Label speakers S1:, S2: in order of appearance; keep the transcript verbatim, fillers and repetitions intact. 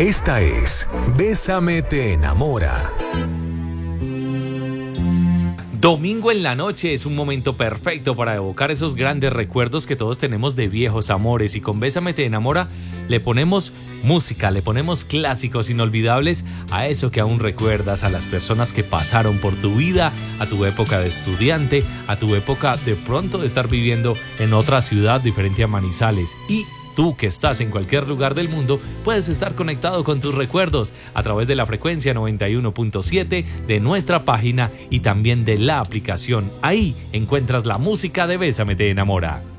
S1: Esta es Bésame te enamora.
S2: Domingo en la noche es un momento perfecto para evocar esos grandes recuerdos que todos tenemos de viejos amores, y con Bésame te enamora le ponemos música, le ponemos clásicos inolvidables a eso que aún recuerdas, a las personas que pasaron por tu vida, a tu época de estudiante, a tu época de pronto de estar viviendo en otra ciudad diferente a Manizales. Y tú que estás en cualquier lugar del mundo puedes estar conectado con tus recuerdos a través de la frecuencia noventa y uno punto siete de nuestra página y también de la aplicación. Ahí encuentras la música de Bésame te enamora.